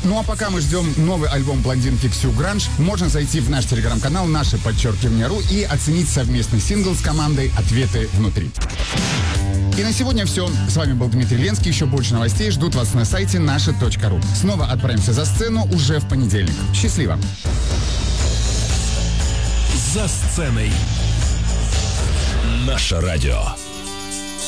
Ну а пока мы ждем новый альбом блондинки Ксю Гранж, можно зайти в наш телеграм-канал #ру и оценить совместный сингл с командой «Ответы внутри». И на сегодня все. С вами был Дмитрий Ленский. Еще больше новостей ждут вас на сайте naша.ru. Снова отправимся за сцену уже в понедельник. Счастливо! За сценой. Наше радио.